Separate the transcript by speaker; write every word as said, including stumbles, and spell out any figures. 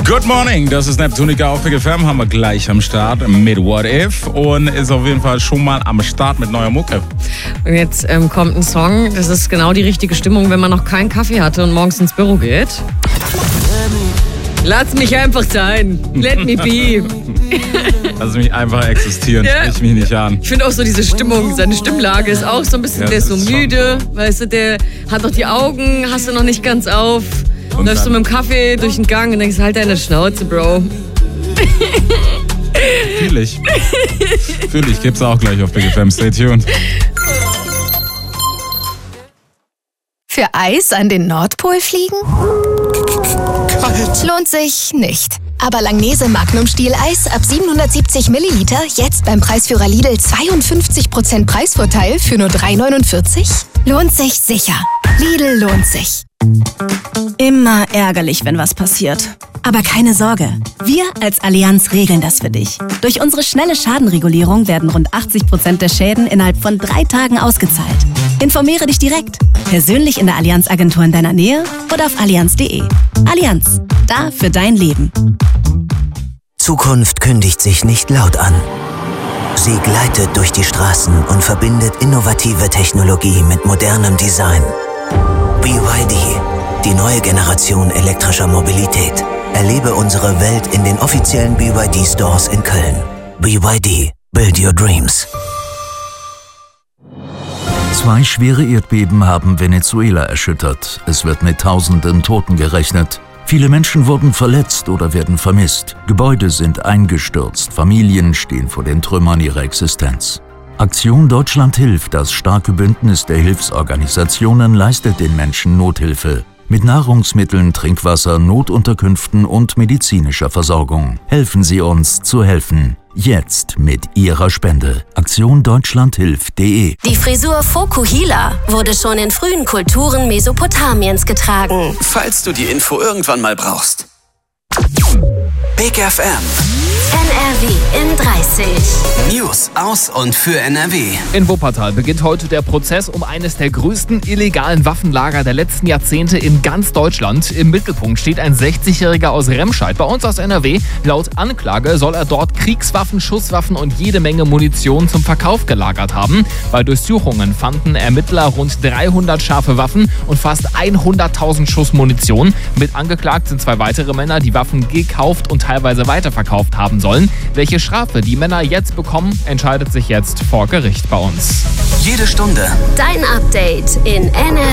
Speaker 1: Good morning, das ist Neptunica auf Big F M, haben wir gleich am Start mit What If und ist auf jeden Fall schon mal am Start mit neuer Mucke.
Speaker 2: Und jetzt ähm, kommt ein Song, das ist genau die richtige Stimmung, wenn man noch keinen Kaffee hatte und morgens ins Büro geht. Lass mich einfach sein, let me be.
Speaker 1: Lass mich einfach existieren,
Speaker 2: Ja.
Speaker 1: sprich mich nicht an.
Speaker 2: Ich finde auch so diese Stimmung, seine Stimmlage ist auch so ein bisschen,
Speaker 1: Ja,
Speaker 2: der ist so
Speaker 1: das ist
Speaker 2: müde, weißt du, der hat noch die Augen, hast du noch nicht ganz auf.
Speaker 1: Und
Speaker 2: Läufst du
Speaker 1: dann-
Speaker 2: mit dem Kaffee durch den Gang und denkst, halt deine Schnauze, Bro.
Speaker 1: Fühl ich. Fühl ich, gibt's auch gleich auf Big F M, stay tuned.
Speaker 3: Für Eis an den Nordpol fliegen?
Speaker 4: Kalt.
Speaker 3: Lohnt sich nicht. Aber Langnese Magnum Stieleis ab siebenhundertsiebzig Milliliter jetzt beim Preisführer Lidl zweiundfünfzig Prozent Preisvorteil für nur drei neunundvierzig? Lohnt sich sicher. Lidl lohnt sich.
Speaker 4: Immer ärgerlich, wenn was passiert. Aber keine Sorge, wir als Allianz regeln das für dich. Durch unsere schnelle Schadenregulierung werden rund achtzig Prozent der Schäden innerhalb von drei Tagen ausgezahlt. Informiere dich direkt, persönlich in der Allianz-Agentur in deiner Nähe oder auf allianz punkt de. Allianz, da für dein Leben.
Speaker 5: Zukunft kündigt sich nicht laut an. Sie gleitet durch die Straßen und verbindet innovative Technologie mit modernem Design. B Y D, die neue Generation elektrischer Mobilität. Erlebe unsere Welt in den offiziellen B Y D Stores in Köln. B Y D, build your dreams.
Speaker 6: Zwei schwere Erdbeben haben Venezuela erschüttert. Es wird mit tausenden Toten gerechnet. Viele Menschen wurden verletzt oder werden vermisst. Gebäude sind eingestürzt. Familien stehen vor den Trümmern ihrer Existenz. Aktion Deutschland hilft, das starke Bündnis der Hilfsorganisationen, leistet den Menschen Nothilfe. Mit Nahrungsmitteln, Trinkwasser, Notunterkünften und medizinischer Versorgung. Helfen Sie uns zu helfen. Jetzt mit Ihrer Spende. Aktion Deutschland hilft punkt de.
Speaker 7: Die Frisur Fokuhila wurde schon in frühen Kulturen Mesopotamiens getragen.
Speaker 8: Falls du die Info irgendwann mal brauchst. Big F M.
Speaker 7: N R W in dreißig.
Speaker 8: News aus und für N R W.
Speaker 9: In Wuppertal beginnt heute der Prozess um eines der größten illegalen Waffenlager der letzten Jahrzehnte in ganz Deutschland. Im Mittelpunkt steht ein sechzigjähriger aus Remscheid, bei uns aus N R W. Laut Anklage soll er dort Kriegswaffen, Schusswaffen und jede Menge Munition zum Verkauf gelagert haben. Bei Durchsuchungen fanden Ermittler rund dreihundert scharfe Waffen und fast hunderttausend Schuss Munition. Mit angeklagt sind zwei weitere Männer, die Waffen gekauft und teilweise weiterverkauft haben sollen. Welche Strafe die Männer jetzt bekommen, entscheidet sich jetzt vor Gericht bei uns.
Speaker 8: Jede Stunde
Speaker 7: Dein Update in N R W.